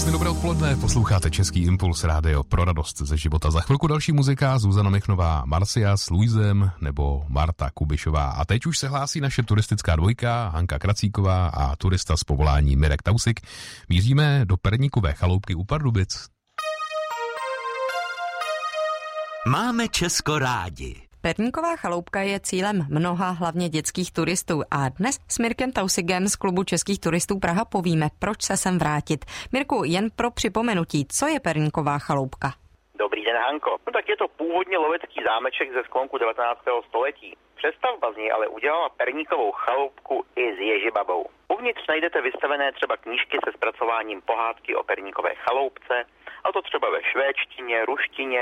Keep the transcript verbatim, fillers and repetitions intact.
Krásné dobré odpoledne, posloucháte Český impuls, rádio pro radost ze života. Za chvilku další muzika, Zuzana Michnová, Marcia s Luisem nebo Marta Kubišová. A teď už se hlásí naše turistická dvojka, Hanka Kracíková a turista z povolání Mirek Tausik. Míříme do Perníkové chaloupky u Pardubic. Máme Česko rádi. Perníková chaloupka je cílem mnoha hlavně dětských turistů a dnes s Mirkem Tausigem z klubu českých turistů Praha povíme, proč se sem vrátit. Mirku, jen pro připomenutí, co je Perníková chaloupka? Dobrý den, Hanko. No tak je to původně lovecký zámeček ze sklonku devatenáctého století. Přestavba z něj ale udělala Perníkovou chaloupku i s Ježibabou. Uvnitř najdete vystavené třeba knížky se zpracováním pohádky o Perníkové chaloupce, a to třeba ve švédštině, ruštině,